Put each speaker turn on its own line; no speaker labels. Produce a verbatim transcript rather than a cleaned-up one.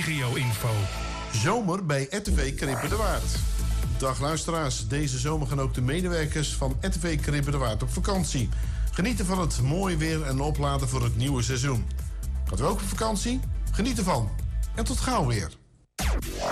regio-info.
Zomer bij R T V Krippen de Waard. Dag luisteraars, deze zomer gaan ook de medewerkers van R T V Krippen de Waard op vakantie. Genieten van het mooie weer en opladen voor het nieuwe seizoen. Gaat u ook op vakantie? Geniet ervan. En tot gauw weer.